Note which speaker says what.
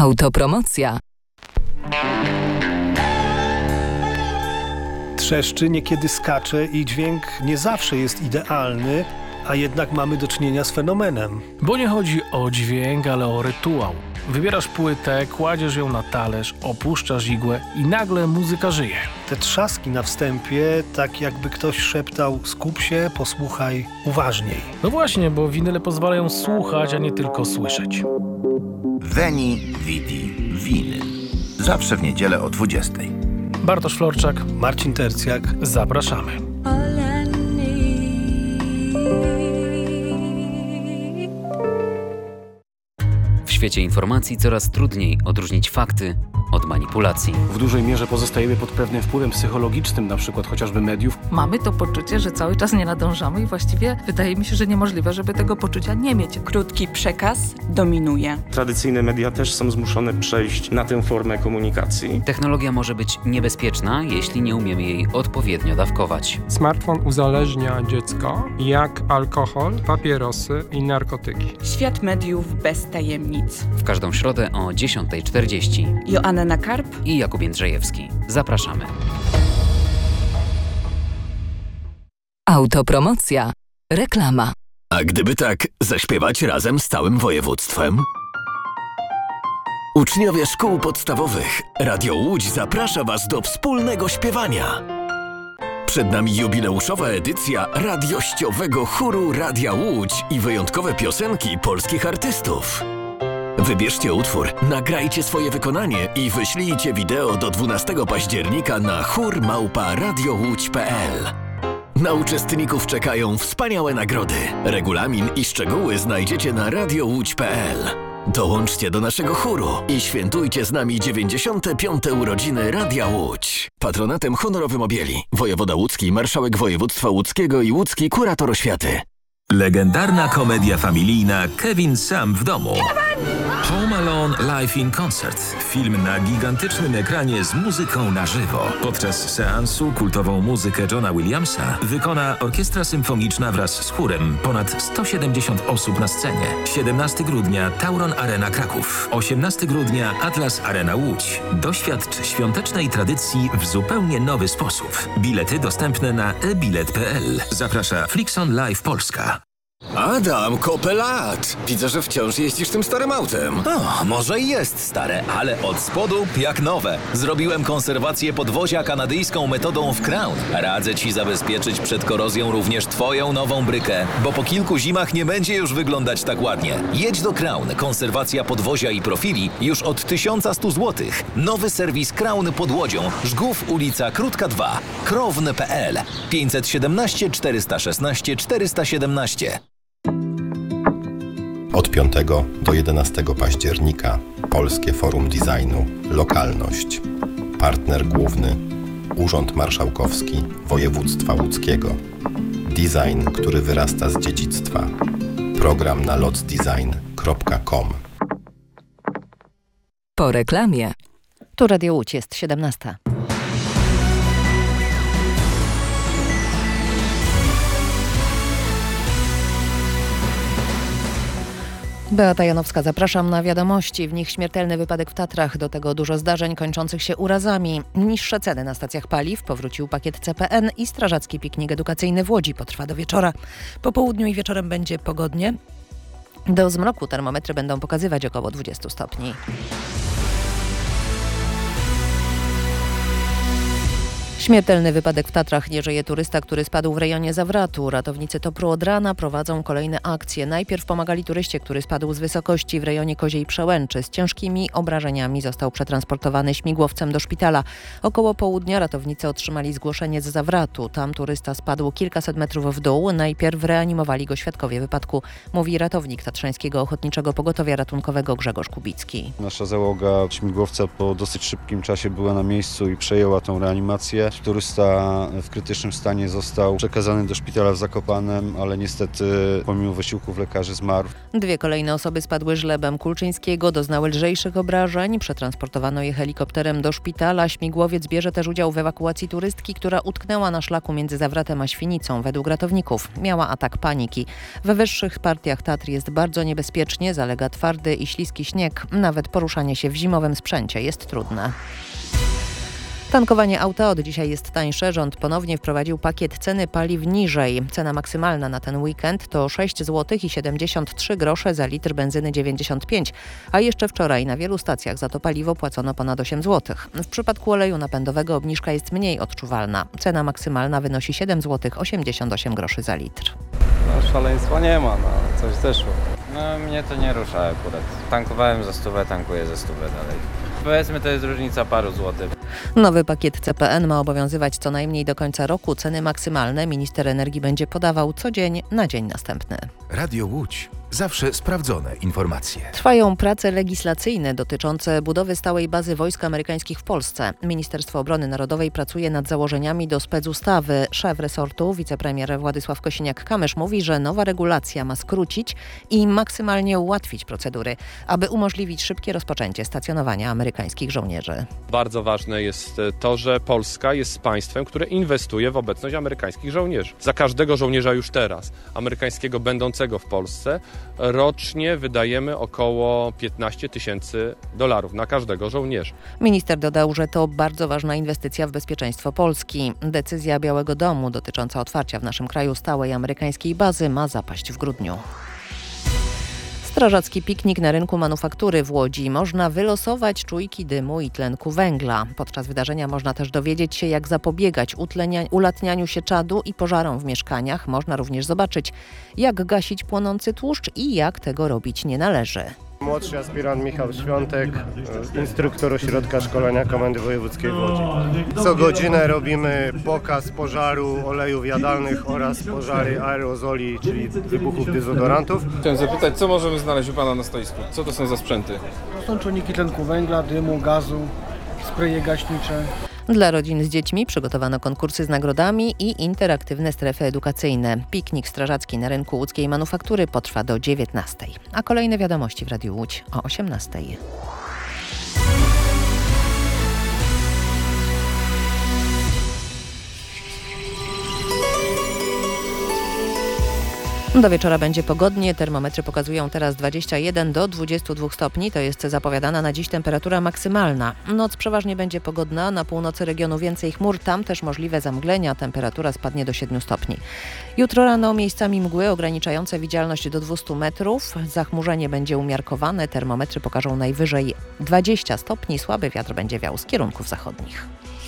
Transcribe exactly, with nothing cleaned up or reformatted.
Speaker 1: Autopromocja.
Speaker 2: Trzeszczy, niekiedy skacze i dźwięk nie zawsze jest idealny, a jednak mamy do czynienia z fenomenem.
Speaker 3: Bo nie chodzi o dźwięk, ale o rytuał. Wybierasz płytę, kładziesz ją na talerz, opuszczasz igłę i nagle muzyka żyje.
Speaker 2: Te trzaski na wstępie, tak jakby ktoś szeptał: skup się, posłuchaj uważniej.
Speaker 3: No właśnie, bo winyle pozwalają słuchać, a nie tylko słyszeć.
Speaker 4: Veni, Vidi, Winyl. Zawsze w niedzielę o dwudziestej.
Speaker 3: Bartosz Florczak,
Speaker 2: Marcin Tercjak.
Speaker 3: Zapraszamy.
Speaker 5: W świecie informacji coraz trudniej odróżnić fakty od manipulacji.
Speaker 6: W dużej mierze pozostajemy pod pewnym wpływem psychologicznym, na przykład chociażby mediów.
Speaker 7: Mamy to poczucie, że cały czas nie nadążamy i właściwie wydaje mi się, że niemożliwe, żeby tego poczucia nie mieć.
Speaker 8: Krótki przekaz dominuje.
Speaker 9: Tradycyjne media też są zmuszone przejść na tę formę komunikacji.
Speaker 5: Technologia może być niebezpieczna, jeśli nie umiemy jej odpowiednio dawkować.
Speaker 10: Smartfon uzależnia dziecko jak alkohol, papierosy i narkotyki.
Speaker 8: Świat mediów bez tajemnic.
Speaker 5: W każdą środę o dziesiąta czterdzieści.
Speaker 8: Joanna Karp
Speaker 5: i Jakub Jędrzejewski. Zapraszamy.
Speaker 1: Autopromocja. Reklama.
Speaker 11: A gdyby tak zaśpiewać razem z całym województwem? Uczniowie szkół podstawowych Radio Łódź zaprasza Was do wspólnego śpiewania. Przed nami jubileuszowa edycja radiościowego chóru Radia Łódź i wyjątkowe piosenki polskich artystów. Wybierzcie utwór, nagrajcie swoje wykonanie i wyślijcie wideo do dwunastego października na chór małpa radiołódź kropka p l. Na uczestników czekają wspaniałe nagrody. Regulamin i szczegóły znajdziecie na radiołódź kropka p l. Dołączcie do naszego chóru i świętujcie z nami dziewięćdziesiąte piąte urodziny Radia Łódź. Patronatem honorowym objęli wojewoda łódzki, marszałek województwa łódzkiego i łódzki kurator oświaty.
Speaker 12: Legendarna komedia familijna Kevin sam w domu. Home Alone Live in Concert. Film na gigantycznym ekranie z muzyką na żywo. Podczas seansu kultową muzykę Johna Williamsa wykona orkiestra symfoniczna wraz z chórem. Ponad sto siedemdziesiąt osób na scenie. siedemnastego grudnia Tauron Arena Kraków. osiemnastego grudnia Atlas Arena Łódź. Doświadcz świątecznej tradycji w zupełnie nowy sposób. Bilety dostępne na e bilet kropka p l. Zaprasza Flixon Live Polska.
Speaker 11: Adam, kopę lat! Widzę, że wciąż jeździsz tym starym autem.
Speaker 13: O, może i jest stare, ale od spodu jak nowe. Zrobiłem konserwację podwozia kanadyjską metodą w Crown. Radzę Ci zabezpieczyć przed korozją również Twoją nową brykę, bo po kilku zimach nie będzie już wyglądać tak ładnie. Jedź do Crown. Konserwacja podwozia i profili już od tysiąc sto złotych. Nowy serwis Crown pod Łodzią. Żgów, ulica Krótka dwa. krowny kropka p l. pięćset siedemnaście czterysta szesnaście czterysta siedemnaście.
Speaker 14: Od piątego do jedenastego października Polskie Forum Designu Lokalność. Partner główny Urząd Marszałkowski Województwa Łódzkiego. Design, który wyrasta z dziedzictwa. Program na locdesign kropka com.
Speaker 1: Po reklamie.
Speaker 15: Tu Radio Łódź, jest siedemnasta. Beata Janowska, zapraszam na wiadomości. W nich śmiertelny wypadek w Tatrach, do tego dużo zdarzeń kończących się urazami. Niższe ceny na stacjach paliw, powrócił pakiet C P N i strażacki piknik edukacyjny w Łodzi potrwa do wieczora. Po południu i wieczorem będzie pogodnie. Do zmroku termometry będą pokazywać około dwadzieścia stopni. Śmiertelny wypadek w Tatrach. Nie żyje turysta, który spadł w rejonie Zawratu. Ratownicy Topru od rana prowadzą kolejne akcje. Najpierw pomagali turyście, który spadł z wysokości w rejonie Koziej Przełęczy. Z ciężkimi obrażeniami został przetransportowany śmigłowcem do szpitala. Około południa ratownicy otrzymali zgłoszenie z Zawratu. Tam turysta spadł kilkaset metrów w dół. Najpierw reanimowali go świadkowie wypadku, mówi ratownik Tatrzańskiego Ochotniczego Pogotowia Ratunkowego Grzegorz Kubicki.
Speaker 16: Nasza załoga śmigłowca po dosyć szybkim czasie była na miejscu i przejęła tą reanimację. pomagać. Turysta w krytycznym stanie został przekazany do szpitala w Zakopanem, ale niestety pomimo wysiłków lekarzy zmarł.
Speaker 15: Dwie kolejne osoby spadły żlebem Kulczyńskiego, doznały lżejszych obrażeń. Przetransportowano je helikopterem do szpitala. Śmigłowiec bierze też udział w ewakuacji turystki, która utknęła na szlaku między Zawratem a Świnicą. Według ratowników miała atak paniki. We wyższych partiach Tatr jest bardzo niebezpiecznie, zalega twardy i śliski śnieg. Nawet poruszanie się w zimowym sprzęcie jest trudne. Tankowanie auta od dzisiaj jest tańsze. Rząd ponownie wprowadził pakiet ceny paliw niżej. Cena maksymalna na ten weekend to sześć złotych siedemdziesiąt trzy grosze za litr benzyny dziewięćdziesiąt pięć, a jeszcze wczoraj na wielu stacjach za to paliwo płacono ponad osiem złotych. W przypadku oleju napędowego obniżka jest mniej odczuwalna. Cena maksymalna wynosi siedem złotych osiemdziesiąt osiem groszy za litr.
Speaker 17: No, szaleństwa nie ma, no coś zeszło. No mnie to nie rusza akurat. Tankowałem za stówę, tankuję za stówę dalej. Powiedzmy, to jest różnica paru złotych.
Speaker 15: Nowy pakiet C P N ma obowiązywać co najmniej do końca roku. Ceny maksymalne minister energii będzie podawał co dzień na dzień następny.
Speaker 18: Radio Łódź. Zawsze sprawdzone informacje.
Speaker 15: Trwają prace legislacyjne dotyczące budowy stałej bazy wojsk amerykańskich w Polsce. Ministerstwo Obrony Narodowej pracuje nad założeniami do specustawy. Szef resortu, wicepremier Władysław Kosiniak-Kamysz mówi, że nowa regulacja ma skrócić i maksymalnie ułatwić procedury, aby umożliwić szybkie rozpoczęcie stacjonowania amerykańskich żołnierzy.
Speaker 19: Bardzo ważne jest to, że Polska jest państwem, które inwestuje w obecność amerykańskich żołnierzy. Za każdego żołnierza już teraz, amerykańskiego będącego w Polsce, rocznie wydajemy około piętnaście tysięcy dolarów na każdego żołnierza.
Speaker 15: Minister dodał, że to bardzo ważna inwestycja w bezpieczeństwo Polski. Decyzja Białego Domu dotycząca otwarcia w naszym kraju stałej amerykańskiej bazy ma zapaść w grudniu. Strażacki piknik na rynku manufaktury w Łodzi. Można wylosować czujki dymu i tlenku węgla. Podczas wydarzenia można też dowiedzieć się, jak zapobiegać utlenia- ulatnianiu się czadu i pożarom w mieszkaniach. Można również zobaczyć, jak gasić płonący tłuszcz i jak tego robić nie należy.
Speaker 20: Młodszy aspirant Michał Świątek, instruktor ośrodka szkolenia Komendy Wojewódzkiej w Łodzi. Co godzinę robimy pokaz pożaru olejów jadalnych oraz pożary aerozoli, czyli wybuchów dezodorantów.
Speaker 21: Chciałem zapytać, co możemy znaleźć u Pana na stoisku? Co to są za sprzęty?
Speaker 22: To są czujniki tlenku węgla, dymu, gazu, spreje gaśnicze.
Speaker 15: Dla rodzin z dziećmi przygotowano konkursy z nagrodami i interaktywne strefy edukacyjne. Piknik strażacki na rynku łódzkiej manufaktury potrwa do dziewiętnastej. A kolejne wiadomości w Radiu Łódź o osiemnastej. Do wieczora będzie pogodnie. Termometry pokazują teraz dwadzieścia jeden do dwudziestu dwóch stopni. To jest zapowiadana na dziś temperatura maksymalna. Noc przeważnie będzie pogodna. Na północy regionu więcej chmur. Tam też możliwe zamglenia. Temperatura spadnie do siedmiu stopni. Jutro rano miejscami mgły ograniczające widzialność do dwustu metrów. Zachmurzenie będzie umiarkowane. Termometry pokażą najwyżej dwadzieścia stopni. Słaby wiatr będzie wiał z kierunków zachodnich.